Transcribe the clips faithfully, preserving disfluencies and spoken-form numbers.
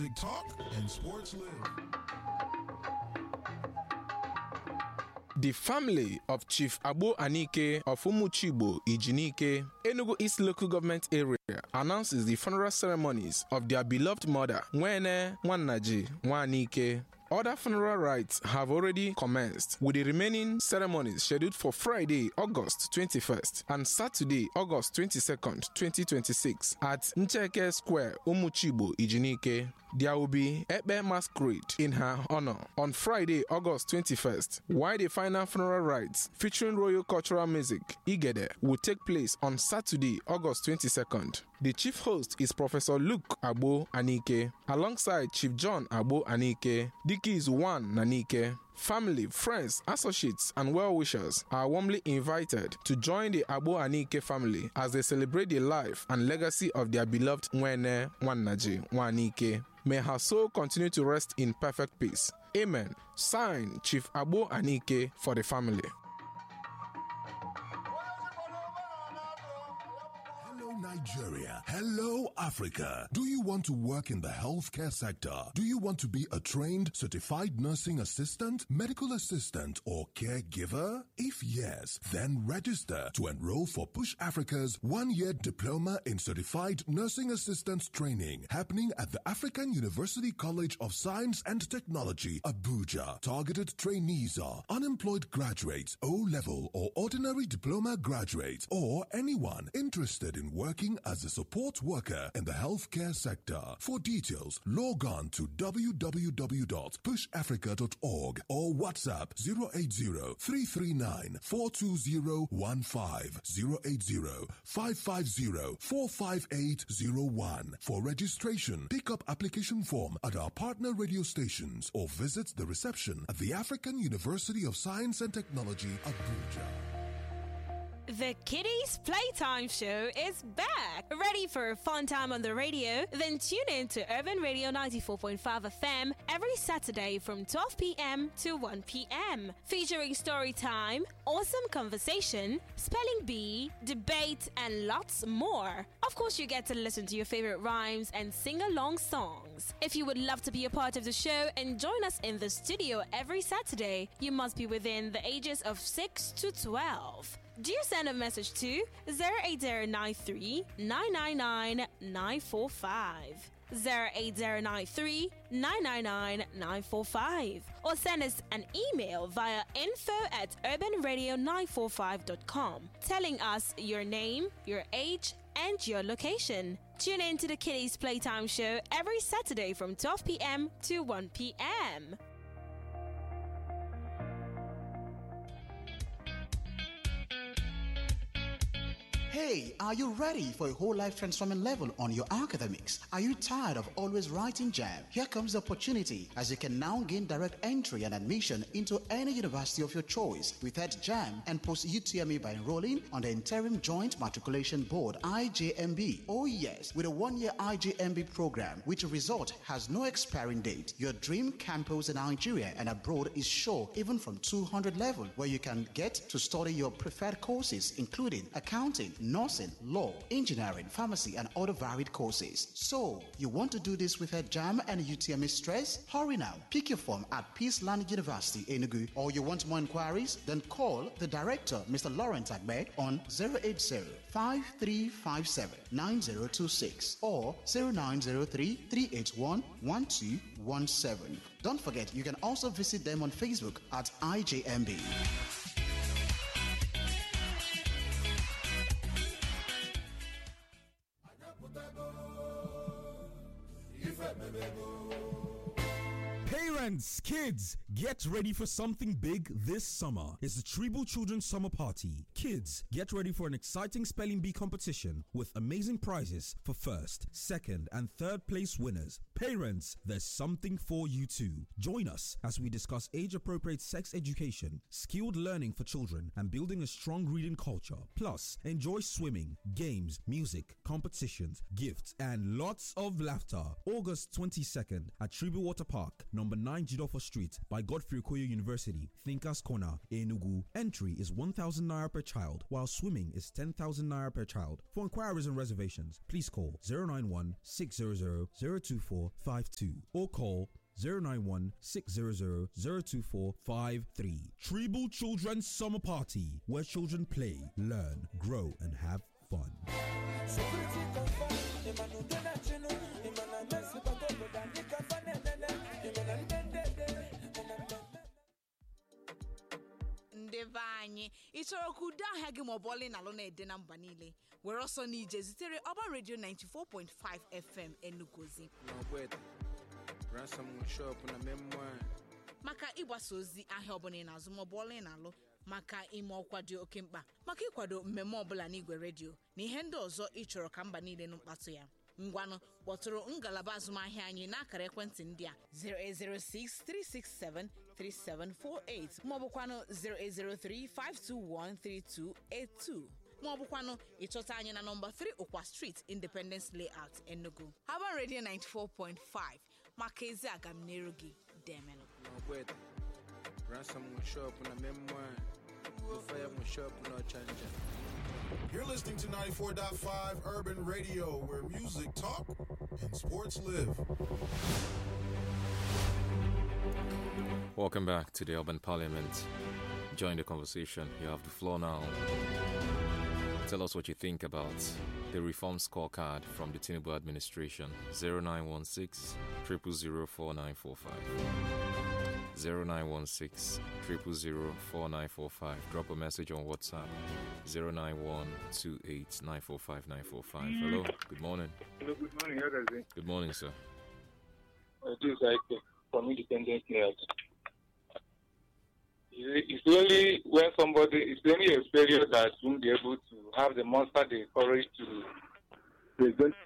music talk and sports live. The family of Chief Agbo Anike of Umuchibo, Ijinike, Enugu East Local Government Area, announces the funeral ceremonies of their beloved mother, Nwene Nwannaji Nwanike. Other funeral rites have already commenced, with the remaining ceremonies scheduled for Friday, August twenty-first and Saturday, August twenty-second, twenty twenty-six at Ncheke Square, Umuchibo, Ijinike. There will be Ekpe masquerade in her honor on Friday, August twenty-first, while the final funeral rites featuring royal cultural music, Igede, will take place on Saturday, August twenty-second. The chief host is Professor Luke Agbo Anike, alongside Chief John Agbo Anike, Diki is one Nanike. Family, friends, associates, and well-wishers are warmly invited to join the Agbo Anike family as they celebrate the life and legacy of their beloved Nwene Nwannaji Nwanike. May her soul continue to rest in perfect peace. Amen. Signed, Chief Agbo Anike for the family. Nigeria. Hello, Africa. Do you want to work in the healthcare sector? Do you want to be a trained, certified nursing assistant, medical assistant, or caregiver? If yes, then register to enroll for Push Africa's one-year diploma in certified nursing assistant training happening at the African University College of Science and Technology, Abuja. Targeted trainees are unemployed graduates, O-level or ordinary diploma graduates, or anyone interested in working Working as a support worker in the healthcare sector. For details, log on to w w w dot push africa dot org or WhatsApp zero eight zero, three three nine, four two zero one five, zero eight zero, five five zero, four five eight zero one. For registration, pick up application form at our partner radio stations or visit the reception at the African University of Science and Technology, Abuja. The Kiddies Playtime Show is back! Ready for a fun time on the radio? Then tune in to Urban Radio ninety-four point five F M every Saturday from twelve p m to one p m Featuring story time, awesome conversation, spelling bee, debate, and lots more. Of course, you get to listen to your favorite rhymes and sing-along songs. If you would love to be a part of the show and join us in the studio every Saturday, you must be within the ages of six to twelve. Do you send a message to zero eight zero nine three, nine nine nine, nine four five, zero eight zero nine three, nine nine nine, nine four five, or send us an email via info at urban radio nine four five dot com telling us your name, your age, and your location. Tune in to the Kiddies Playtime Show every Saturday from twelve p m to one p m Hey, are you ready for a whole life transforming level on your academics? Are you tired of always writing jam? Here comes the opportunity, as you can now gain direct entry and admission into any university of your choice with Ed Jam and post U T M E by enrolling on the Interim Joint Matriculation Board I J M B. Oh yes, with a one-year I J M B program, which result has no expiring date. Your dream campus in Nigeria and abroad is sure, even from two hundred level, where you can get to study your preferred courses, including accounting, nursing, law, engineering, pharmacy, and other varied courses. So, you want to do this with a jam and U T M E stress? Hurry now. Pick your form at Peace Land University, Enugu. Or you want more inquiries? Then call the director, Mister Lawrence Agbe, on zero eight zero, five three five seven, nine zero two six or zero nine zero three, three eight one, one two one seven. Don't forget, you can also visit them on Facebook at I J M B. Parents, kids, get ready for something big this summer. It's the Tribal Children's Summer Party. Kids, get ready for an exciting spelling bee competition with amazing prizes for first, second, and third place winners. Parents, there's something for you too. Join us as we discuss age-appropriate sex education, skilled learning for children, and building a strong reading culture. Plus, enjoy swimming, games, music, competitions, gifts, and lots of laughter. August twenty-second at Tribal Water Park, number nine Jidofo Street by Godfrey Okoye University, Thinkers Corner, Enugu. Entry is one thousand naira per child, while swimming is ten thousand naira per child. For inquiries and reservations, please call zero nine one, six zero zero, zero two four four five two or call zero nine one six zero zero zero two four five three. Tribal Children's Summer Party, where children play, learn, grow, and have fun. Ndevanye ichoro kuda hagi mobole na lona edena mba niile were ọsọ n'ije zitere Urban Radio ninety-four point five F M Enugozi ransom shop na memoir maka ịgbasa ozi ahịa ọbụla na azụ mobole na alụ maka ime ọkwa dị oke mkpa maka ịkwado mmemme ọbụla n'igwe redio na ihe ndị ọzọ ịchọrọ ka mba niile n'mkpatụ ya ngwanụ kpọtụrụ ngalaba azụmahịa anyị n'akara ekwentị ndị a zero eight zero six three six seven three seven four eight maọbụkwanụ zero eight zero three five two one three two eight two maọbụkwanụ ịchọta anyị na nọmba three Okwa Street, Independence Layout, Enugu. Urban Radio ninety-four point five maka ezi agamniru gị demenụ. ransom shop na memoir fire shop no chanja. You're listening to ninety-four point five Urban Radio, where music talk and sports live. Welcome back to the Urban Parliament. Join the conversation. You have the floor now. Tell us what you think about the reform scorecard from the Tinubu administration. zero nine one six, zero zero zero, four nine four five. zero nine one six, zero zero zero, four nine four five. Drop a message on WhatsApp. zero nine one two eight nine four five nine four five. Hello, good morning. Hello, good morning. How does it? Good morning, sir. Uh, this is like from independent players. It's only when somebody, it's only a failure that won't be able to have the monster, the courage to present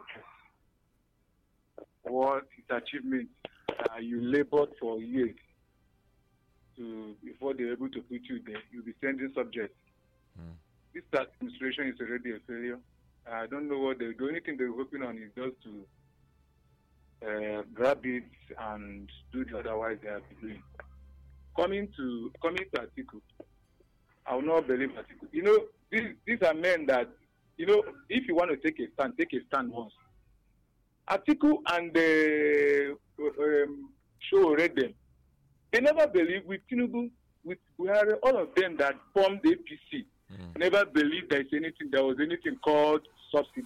what his achievement uh, you labored for years to before they're able to put you there. You'll be sending subjects. Mm. This administration is already a failure. I don't know what they're doing. Anything they're working on is just to uh, grab it and do the otherwise they have been doing. Coming to coming to Atiku, I will not believe Atiku. You know, these these are men that, you know, if you want to take a stand, take a stand once. Atiku and the um, show read them. They never believe with Tinubu, with Buhari, all of them that formed the A P C, mm. never believed there is anything. There was anything called subsidy.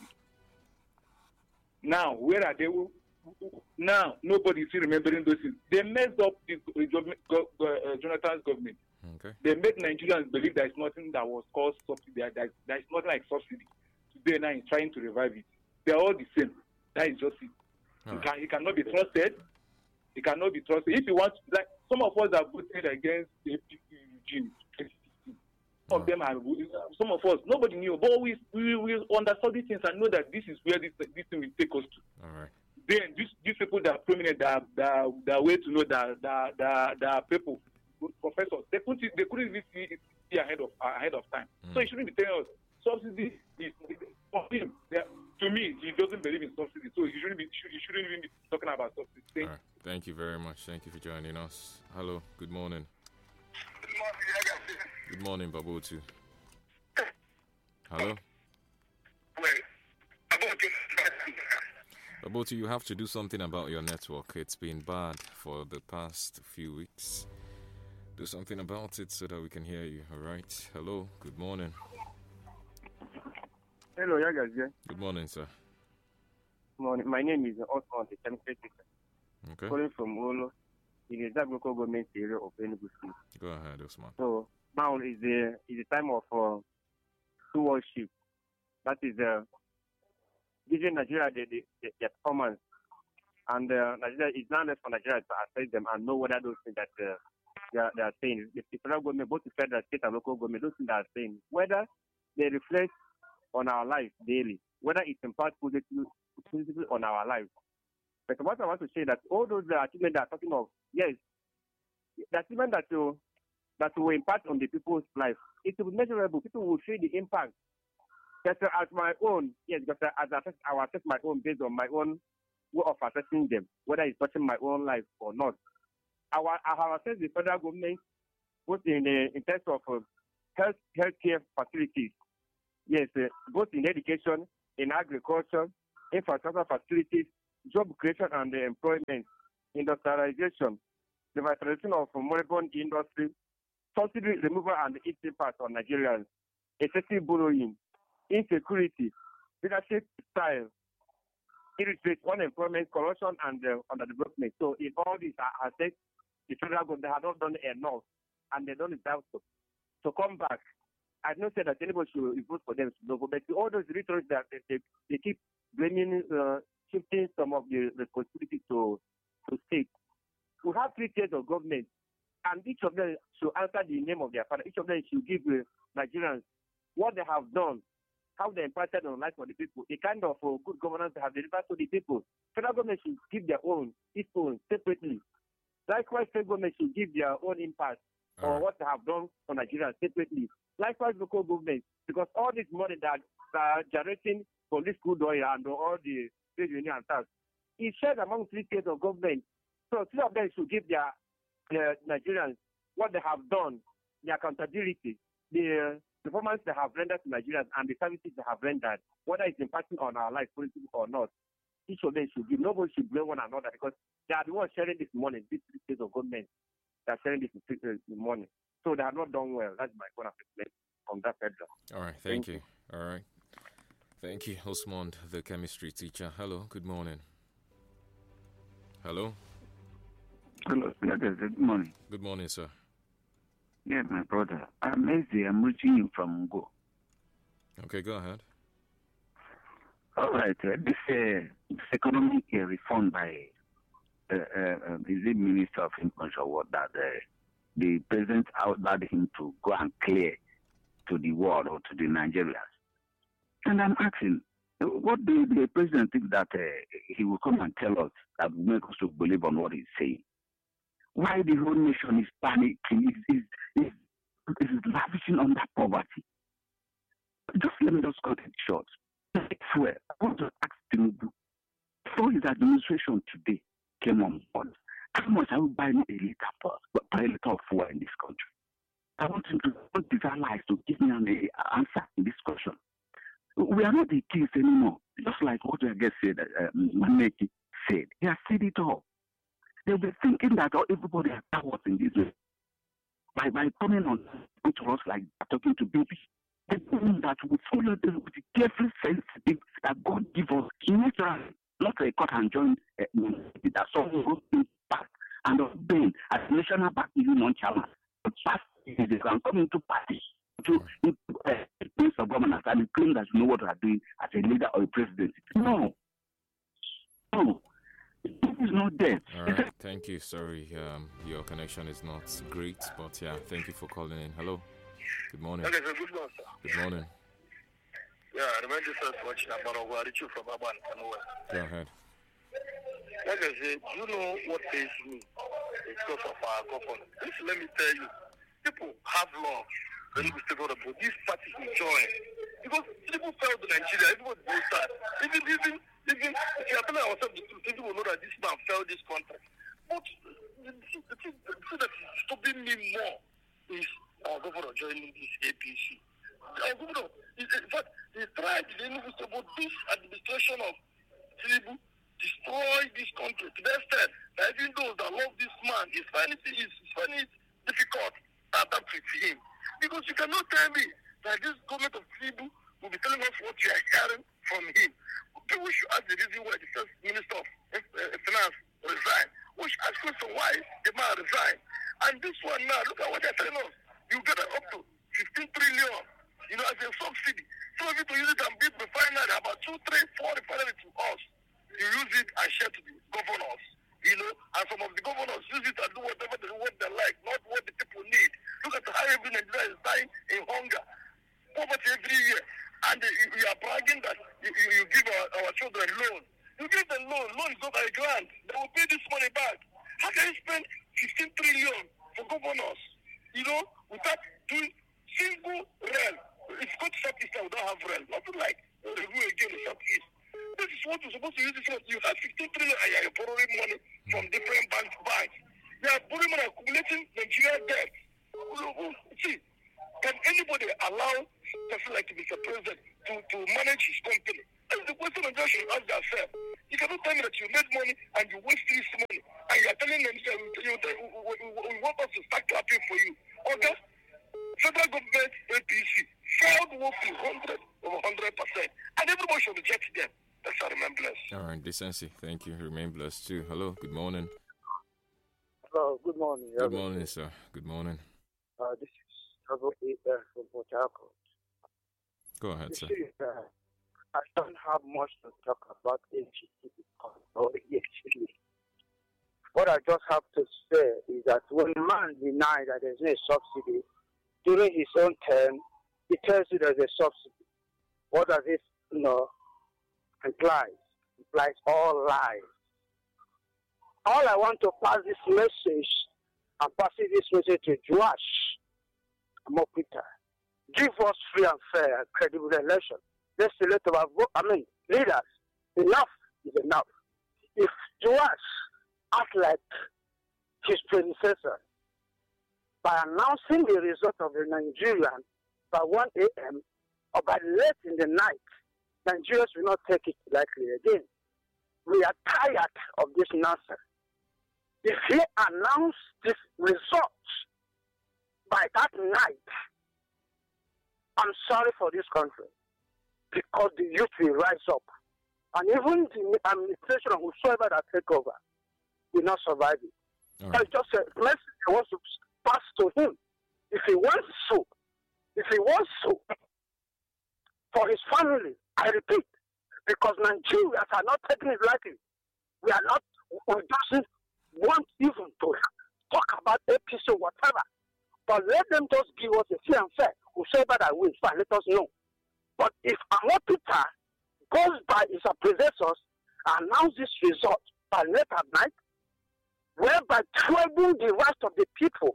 Now, where are they? Now, nobody is remembering those things. They messed up the uh, Jonathan's government. Okay. They made Nigerians believe there is nothing that was called subsidy. There, there, there is nothing like subsidy. Today, now he's trying to revive it. They are all the same. That is just it. He, right. can, he cannot be trusted. He cannot be trusted. If you want, like some of us have voted against the A P C regime. Some of them are, some of us, nobody knew, but we we, we understood these things and know that this is where this this thing will take us to. All right. Then these, these people that are prominent, that that that way to know that that that, that people, professors, they couldn't they couldn't even see it see ahead of ahead of time. Mm. So he shouldn't be telling us subsidy is for him. To me, he doesn't believe in subsidy, so he shouldn't be he shouldn't even be talking about subsidy. Thank, right. Thank you very much. Thank you for joining us. Hello. Good morning. Good morning. Good morning, Babotu. Hello. Wait. Babotu, you have to do something about your network. It's been bad for the past few weeks. Do something about it so that we can hear you, all right? Hello, good morning. Hello, yeah, guys. Yeah. Good morning, sir. Good morning. My name is Osman, the chemical teacher. Okay. Calling from Olo, in the Zab local government area of Enugu State. Go ahead, Osman. So now is the is the time of uh, stewardship. That is uh, giving Nigeria the, the, the, the performance, and uh, Nigeria is now left for Nigeria to assess them and know whether those things that uh, they, are, they are saying, the federal government, both the federal, state, and local government, those things that are saying, whether they reflect on our life daily, whether it impacts positively, positively on our lives. But what I want to say that all those uh, achievements that are talking of, yes, the achievement that will that will impact on the people's life, it will be measurable. People will feel the impact. But uh, as my own, yes, because uh, as I assess, I will assess my own based on my own way of assessing them, whether it's touching my own life or not. I, will, I have assessed the federal government both in uh, in terms of uh, health healthcare facilities, yes, uh, both in education, in agriculture, infrastructure facilities, job creation and the employment, industrialization, the vitalization of moribund industry, subsidy removal and its impact on Nigerians, excessive borrowing, insecurity, leadership style, illiteracy, unemployment, corruption, and uh, underdevelopment. So, if all these are assets, the federal government have not done enough, and they don't deserve to, to come back. I don't say that anybody should vote for them, but all those rhetoric that they, they, they keep blaming, uh, shifting some of the responsibility to to state. We have three tiers of government, and each of them should answer the name of their father. Each of them should give uh, Nigerians what they have done, how they impacted on life of the people, the kind of uh, good governance they have delivered to the people. Federal government should give their own, its own, separately. Likewise, state government should give their own impact on right. what they have done for Nigerians separately. Likewise, local government, because all this money that are generating for this good oil and all the trade union and tax is shared among three tiers of government. So three of them should give their, their Nigerians what they have done, the accountability, the performance they have rendered to Nigerians, and the services they have rendered, whether it's impacting on our life politically or not. Each of them should give. Nobody should blame one another because they are the ones sharing this money, these three tiers of government. They are sharing this money. So they have not done well. That's my point of view from that federal. All right, thank, thank you. you. All right. Thank you, Osmond, the chemistry teacher. Hello, good morning. Hello. Hello, good morning. Good morning, sir. Yeah, my brother. I'm Eze. I'm reaching you from Ngo. Okay, go ahead. All right. Uh, this, uh, this economic uh, reform by uh, uh, the Minister of Infrastructure, what that uh, the president outlawed him to go and clear to the world or to the Nigerians. And I'm asking, what do the president think that uh, he will come and tell us that will make us to believe on what he's saying? Why the whole nation is panicking, is, is, is, is lavishing under poverty? Just let me just cut it short. I swear, I want to ask Tinubu, before his administration today came on board, how much are we buying a liter per, per liter of fuel in this country? I want him to want his allies to give me an uh, answer in this question. We are not the kids anymore. Just like what I guess said, uh, Maneki said. He has said it all. They'll be thinking that oh, everybody has powers in this way. By, by coming on to us like talking to babies, they mean that we follow them with the careful sensitive that God gives us naturally, not a cut and join uh, that someone goes back and obeying as national back even non-challenge. But past they can come into party to into, uh, place of governance and claim that you know what they are doing as a leader or a president. No. No. It is not there. All right. Thank you. Sorry, um, your connection is not great, but yeah, thank you for calling in. Hello. Good morning. Okay, so good morning, sir. Good morning. Yeah, I remember first watching about Warichu from Aban and West. Go ahead. Like I said, you know what pays me? It's because of our government. Just let me tell you, people have love. Then we still go to vote. These parties will join. Because people fell to Nigeria, everybody goes sad. Even, even, even, if you are telling ourselves the truth, people will know that this man fell this country. But the thing that is stopping me more is our governor joining this A P C. Our governor, in fact, he tried to about this administration of Tinubu destroy this country to the extent that even those that love this man is finding it, is finding it difficult to adapt with him. Because you cannot tell me that this government of Tinubu will be telling us what you are hearing from him. People should ask the reason why the first minister of uh, finance resigned. We should ask question why the man resigned. And this one now, look at what they're telling us. You get up to fifteen trillion, you know, as a subsidy. Some of you to use it and build refinery, about two, three, four refineries to us. You use it and share to the governors, you know, and some of the governors use it and do whatever they what they like, not what the people need. Look at how every Nigeria is dying in hunger, poverty every year, and uh, you, you are bragging that you, you, you give our, our children loan. You give them loan, loan is not a grant. They will pay this money back. How can you spend fifteen trillion for governors, you know, without doing single rail? If you go to Southeast, we don't have rail. Nothing like uh, review again in Southeast. This is what you're supposed to use this for. You have fifteen trillion and you're borrowing money from different banks. banks. You are borrowing money, accumulating Nigerian debt. See, can anybody allow a person like Mister President to, to manage his company? That's the question I just should ask yourself. You cannot tell me that you made smiling and um, you, we, we, we want us to start clapping for you. Okay? Federal government A P C failed woefully one hundred over one hundred percent. And everybody should reject them. That's how I remain blessed. All right, decency. Thank you. Remain blessed too. Hello, good morning. Hello, good morning. Good morning, sir. Good morning. Uh, this is Trevor A. from Port Harcourt. Go ahead, You sir. see, uh, I don't have much to talk about H G C because of H G C. What I just have to say is that when a man denies that there's no subsidy during his own term, he tells you there's a subsidy. What does this, you know, imply? It implies all lies. All I want to pass this message, I'm passing this message to Joash Mokita. Give us free and fair and credible election. Let's select our vote. I mean, leaders. Enough is enough. If Joash act like his predecessor by announcing the result of the Nigerian by one a.m. or by late in the night, Nigerians will not take it lightly again. We are tired of this nonsense. If he announced this result by that night, I'm sorry for this country, because the youth will rise up. And even the administration of whosoever that take over will not survive it. Right. So just a message I want to pass to him. If he wants to, if he wants to, for his family, I repeat, because Nigerians are not taking it lightly. We are not, we doesn't want even to talk about A P C or whatever. But let them just give us a fair and fair. Whosoever that wins, fine, let us know. But if Amo Peter goes by his predecessors and announces this result by late at night, whereby troubling the rest of the people,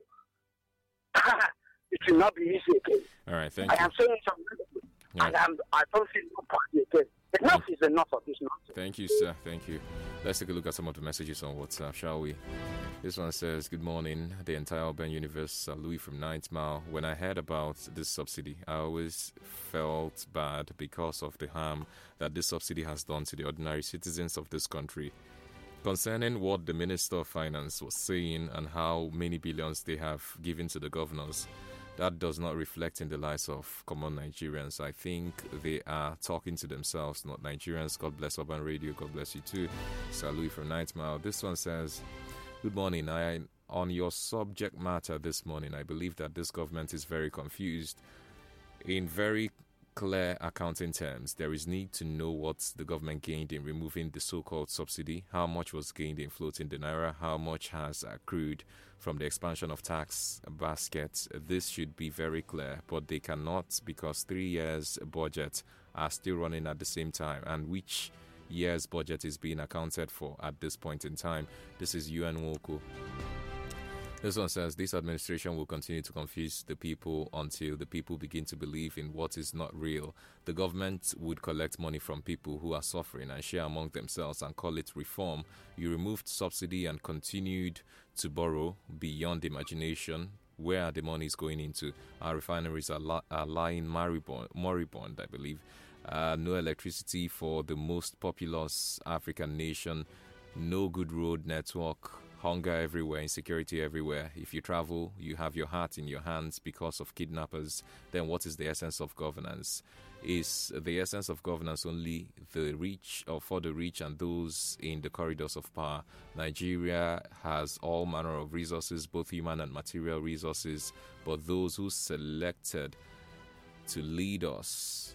it will not be easy again. All right, thank I you. am saying something, Yeah. and I'm, I don't feel no party again. Enough is enough of this nonsense. Thank you, sir. Thank you. Let's take a look at some of the messages on WhatsApp, shall we? This one says, good morning, the entire urban universe. Uh, Louis from Ninth Mile. When I heard about this subsidy, I always felt bad because of the harm that this subsidy has done to the ordinary citizens of this country. Concerning what the Minister of Finance was saying and how many billions they have given to the governors, that does not reflect in the lives of common Nigerians. I think they are talking to themselves, not Nigerians. God bless Urban Radio. God bless you too. Salui from Ninth Mile. This one says, good morning. I, on your subject matter this morning, I believe that this government is very confused. In very clear accounting terms, there is need to know what the government gained in removing the so-called subsidy, how much was gained in floating the naira, how much has accrued from the expansion of tax baskets. This should be very clear, but they cannot, because three years budget are still running at the same time, and which year's budget is being accounted for at this point in time. This is U N Woko. This one says, this administration will continue to confuse the people until the people begin to believe in what is not real. The government would collect money from people who are suffering and share among themselves and call it reform. You removed subsidy and continued to borrow beyond imagination. Where are the monies going into? Our refineries are, li- are lying moribund, moribund, I believe. Uh, no electricity for the most populous African nation. No good road network. Hunger everywhere, insecurity everywhere. If you travel, you have your heart in your hands because of kidnappers. Then what is the essence of governance? Is the essence of governance only the rich, or for the rich and those in the corridors of power? Nigeria has all manner of resources, both human and material resources, but those who selected to lead us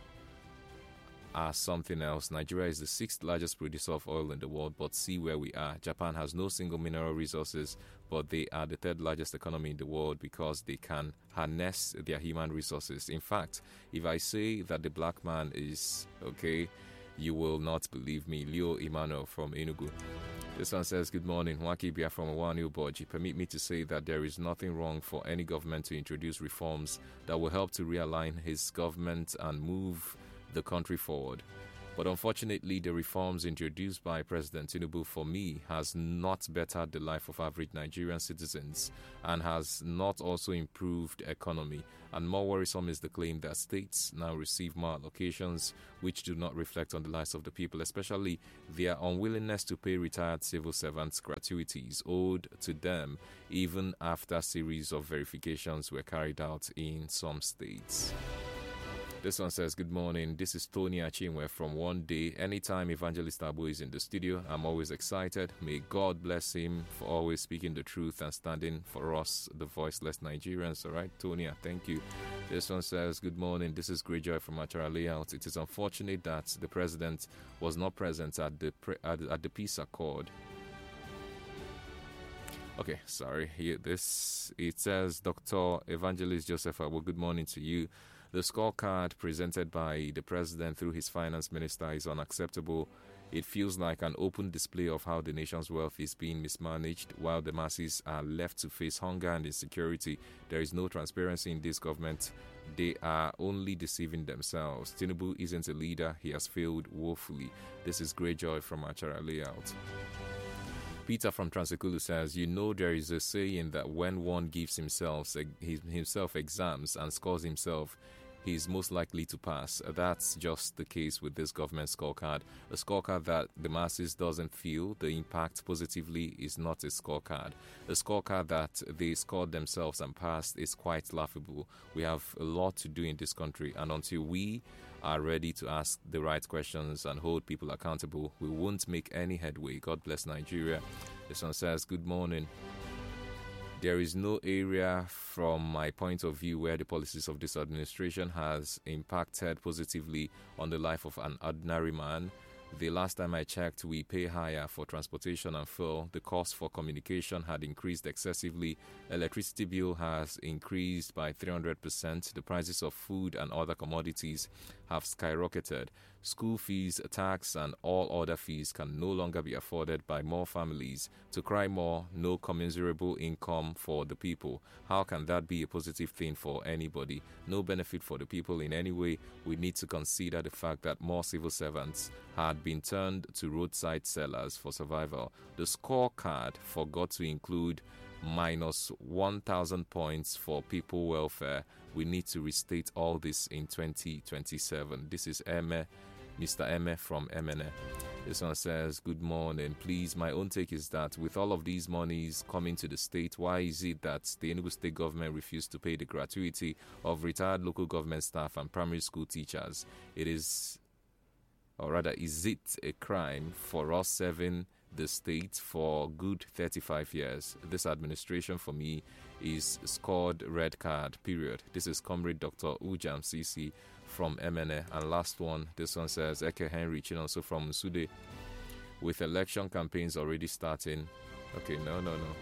are something else. Nigeria is the sixth largest producer of oil in the world, but see where we are. Japan has no single mineral resources, but they are the third largest economy in the world because they can harness their human resources. In fact, if I say that the black man is okay, you will not believe me. Leo Emmanuel from Enugu. This one says, good morning, Waki Bia from Wanu Boji. Permit me to say that there is nothing wrong for any government to introduce reforms that will help to realign his government and move the country forward. But unfortunately, the reforms introduced by President Tinubu, for me, has not bettered the life of average Nigerian citizens and has not also improved economy. And more worrisome is the claim that states now receive more allocations which do not reflect on the lives of the people, especially their unwillingness to pay retired civil servants gratuities owed to them even after a series of verifications were carried out in some states. This one says, good morning. This is Tony Achinwe from One Day. Anytime Evangelist Abu is in the studio, I'm always excited. May God bless him for always speaking the truth and standing for us, the voiceless Nigerians. All right, Tony, thank you. This one says, good morning. This is Great Joy from Achara Layout. It is unfortunate that the president was not present at the pre- at, at the peace accord. Okay, sorry. Here, this it says, Doctor Evangelist Joseph Abu, good morning to you. The scorecard presented by the president through his finance minister is unacceptable. It feels like an open display of how the nation's wealth is being mismanaged while the masses are left to face hunger and insecurity. There is no transparency in this government. They are only deceiving themselves. Tinubu isn't a leader. He has failed woefully. This is Great Joy from Achara Layout. Peter from Transekulu says, you know there is a saying that when one gives himself, himself exams and scores himself, he is most likely to pass. That's just the case with this government scorecard. A scorecard that the masses doesn't feel the impact positively is not a scorecard. A scorecard that they scored themselves and passed is quite laughable. We have a lot to do in this country, and until we are ready to ask the right questions and hold people accountable, we won't make any headway. God bless Nigeria. This one says, good morning. There is no area from my point of view where the policies of this administration has impacted positively on the life of an ordinary man. The last time I checked, we pay higher for transportation and fuel. The cost for communication had increased excessively. Electricity bill has increased by three hundred percent. The prices of food and other commodities have skyrocketed. School fees, tax, and all other fees can no longer be afforded by more families. To cry more, no commensurable income for the people. How can that be a positive thing for anybody? No benefit for the people in any way. We need to consider the fact that more civil servants had been turned to roadside sellers for survival. The scorecard forgot to include minus one thousand points for people welfare. We need to restate all this in twenty twenty-seven. This is Eme, Mister Eme from M N A. This one says, good morning. Please, my own take is that with all of these monies coming to the state, why is it that the Enugu state government refused to pay the gratuity of retired local government staff and primary school teachers? It is, or rather, is it a crime for us serving the state for good thirty-five years? This administration, for me, is scored red card, period. This is Comrade Doctor Ujam C C from M N A. And last one, this one says, Eke Henry Chinonso from Musude. With election campaigns already starting. Okay, no, no, no.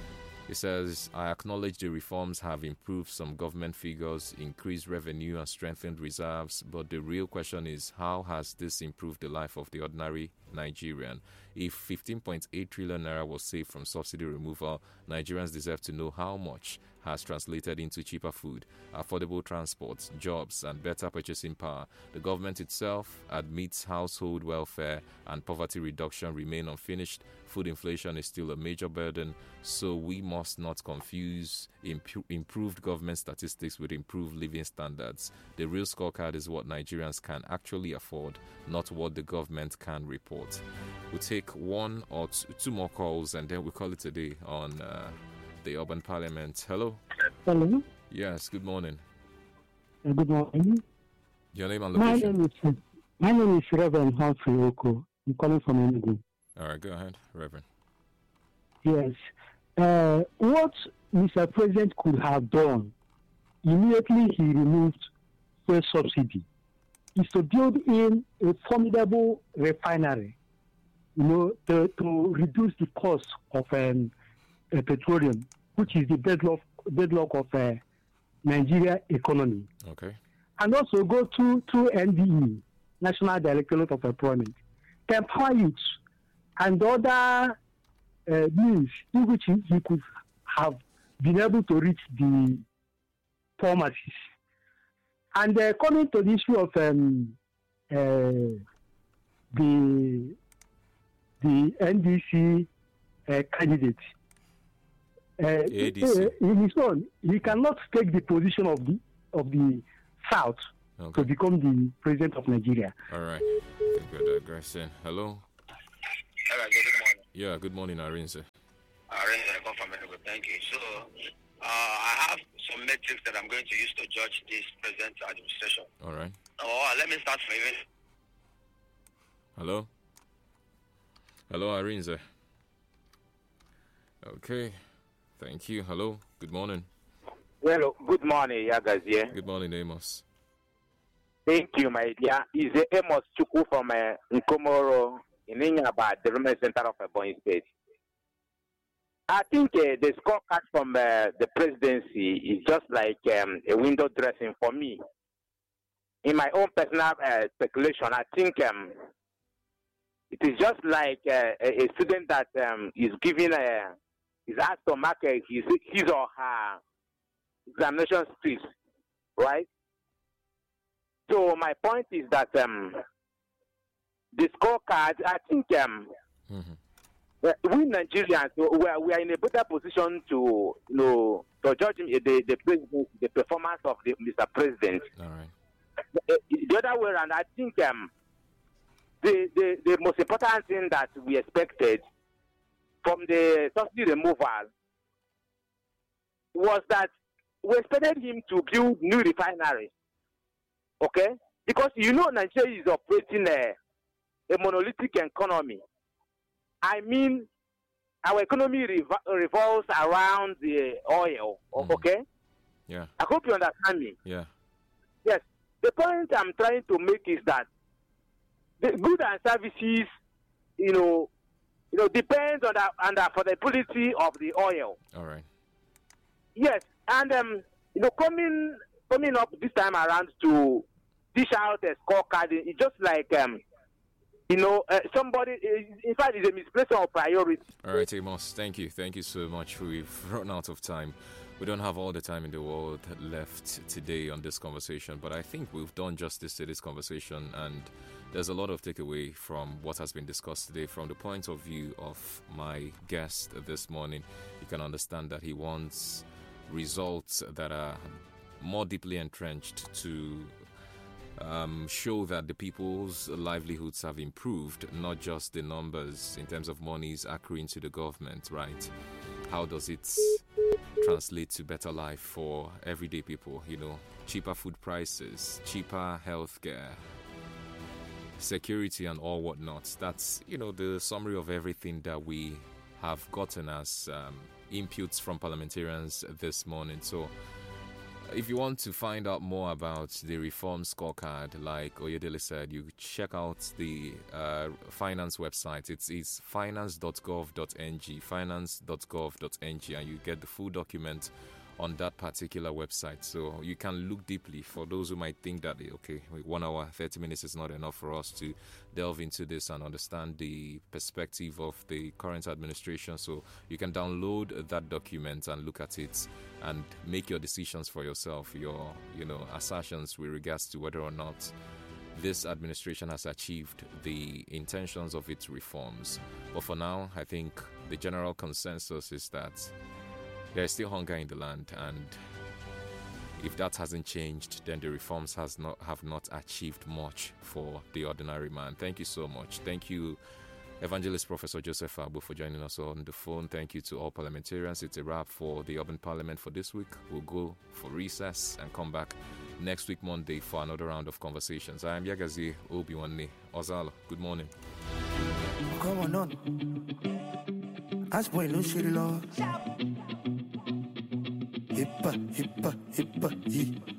It says, I acknowledge the reforms have improved some government figures, increased revenue and strengthened reserves, but the real question is, how has this improved the life of the ordinary Nigerian? If fifteen point eight trillion naira was saved from subsidy removal, Nigerians deserve to know how much has translated into cheaper food, affordable transport, jobs, and better purchasing power. The government itself admits household welfare and poverty reduction remain unfinished. Food inflation is still a major burden, so we must not confuse imp- improved government statistics with improved living standards. The real scorecard is what Nigerians can actually afford, not what the government can report. We'll take one or two, two more calls and then we'll call it a day on uh, the Urban Parliament. Hello? Hello? Yes, good morning. Uh, good morning. Your name and My location? name is, my name is Reverend Humphrey Oko. I'm calling from Enugu. All right, go ahead, Reverend. Yes. Uh, what Mister President could have done, immediately he removed fuel subsidy, is to build in a formidable refinery, you know, to, to reduce the cost of um, uh, petroleum, which is the bedrock, bedrock of uh, Nigeria economy. Okay. And also go to, to N D E, National Directorate of Employment, to empower youth and other uh, means in which he, he could have been able to reach the poor masses. And uh, coming to the issue of um, uh, the the N D C uh, candidate. Uh, A D C. uh, in his own, he cannot take the position of the of the South Okay. to become the president of Nigeria. All right. I think we're digressing. Hello. Hello, good morning. Yeah, good morning, Arinze. Arinze, I come from Enugu. Thank you. So, uh, I have some metrics that I'm going to use to judge this present administration. All right. Oh, let me start from even. Hello. Hello, Arinze. Okay. Thank you. Hello. Good morning. Well, good morning, Yagazie. Good morning, Amos. Thank you, my dear. It's Amos Chuku from uh, Nkomoro in Inyaba, the Development Center of Ebonyi State. I think uh, the scorecard from uh, the presidency is just like um, a window dressing for me. In my own personal uh, speculation, I think um, it is just like uh, a, a student that um, is giving a, is asked to mark uh, his, his or her examination scripts, right? So my point is that um, the scorecard, I think um, mm-hmm. we Nigerians, we are, we are in a better position to, you know, to judge the the, president, the performance of the Mister President. All right. The, the other way around, I think um, the, the the most important thing that we expected from the subsidy removal was that we expected him to build new refineries. Okay? Because you know Nigeria is operating a, a monolithic economy. I mean, our economy rev- revolves around the oil. Mm. Okay? Yeah. I hope you understand me. Yeah. Yes. The point I'm trying to make is that the goods and services, you know, you know, depends on the, on the affordability of the oil. All right. Yes, and um, you know, coming coming up this time around to dish out a scorecard, it's just like um, you know, uh, somebody. In fact, it's a misplacement of priority. All right, Amos. Thank you. Thank you so much. We've run out of time. We don't have all the time in the world left today on this conversation, but I think we've done justice to this conversation, and there's a lot of takeaway from what has been discussed today. From the point of view of my guest this morning, you can understand that he wants results that are more deeply entrenched to um, show that the people's livelihoods have improved, not just the numbers in terms of monies accruing to the government, right? How does it translate to better life for everyday people? You know, cheaper food prices, cheaper healthcare, security, and all whatnot. That's, you know, the summary of everything that we have gotten as um, inputs from parliamentarians this morning. So if you want to find out more about the reform scorecard, like Oyedele said, you check out the uh, finance website. It's, it's finance dot gov dot n g, finance dot gov dot n g, and you get the full document on that particular website. So you can look deeply. For those who might think that, okay, one hour, thirty minutes is not enough for us to delve into this and understand the perspective of the current administration. So you can download that document and look at it and make your decisions for yourself, your, you know, assertions with regards to whether or not this administration has achieved the intentions of its reforms. But for now, I think the general consensus is that there is still hunger in the land, and if that hasn't changed, then the reforms has not have not achieved much for the ordinary man. Thank you so much. Thank you, Evangelist Professor Joseph Abu, for joining us on the phone. Thank you to all parliamentarians. It's a wrap for the Urban Parliament for this week. We'll go for recess and come back next week, Monday, for another round of conversations. I am Yagazi Obiwanne Ozalo. Good morning. Come on, on. As boy, no shit, Lord. Hippa, hippa, hippa, hippa.